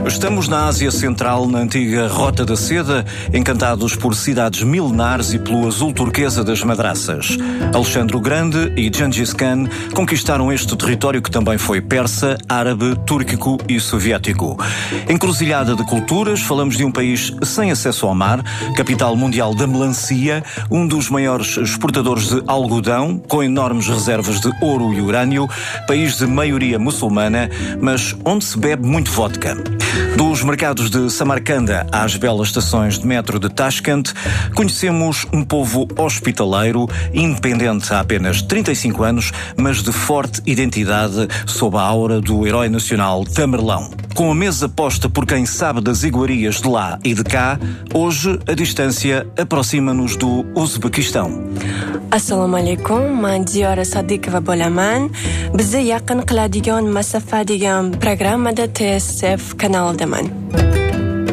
Estamos na Ásia Central, na antiga Rota da Seda, encantados por cidades milenares e pelo azul turquesa das madraças. Alexandre o Grande e Gengis Khan conquistaram este território que também foi persa, árabe, túrquico e soviético. Encruzilhada de culturas, falamos de um país sem acesso ao mar, capital mundial da melancia, um dos maiores exportadores de algodão, com enormes reservas de ouro e urânio, país de maioria muçulmana, mas onde se bebe muito vodka. Dos mercados de Samarcanda às belas estações de metro de Tashkent, conhecemos um povo hospitaleiro, independente há apenas 35 anos, mas de forte identidade sob a aura do herói nacional Tamerlão. Com a mesa posta por quem sabe das iguarias de lá e de cá, hoje a distância aproxima-nos do Uzbequistão. Assalomu alaykum, man Diyora Sadiqova bo'laman. Bizni yaqin qiladigan masofa degan programmada TSF kanalidaman.